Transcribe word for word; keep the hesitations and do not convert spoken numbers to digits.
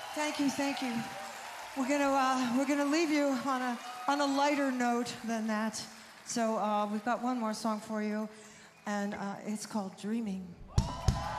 Thank you, thank you. We're gonna uh, we're gonna leave you on a on a lighter note than that. So uh, we've got one more song for you, and uh, it's called "Dreaming."